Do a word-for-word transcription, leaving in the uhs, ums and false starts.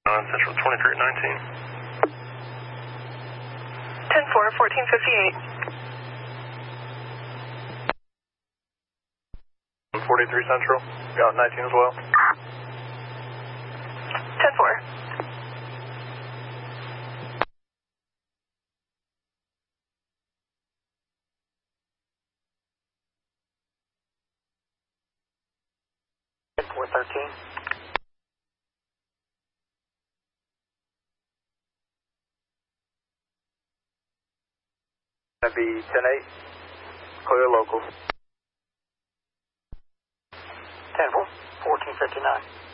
On Central twenty-three at nineteen. ten four, fourteen fifty-eight. forty-three Central, got nineteen as well. ten four. four thirteen. That'd be ten eight, clear local. ten four, fourteen fifty-nine.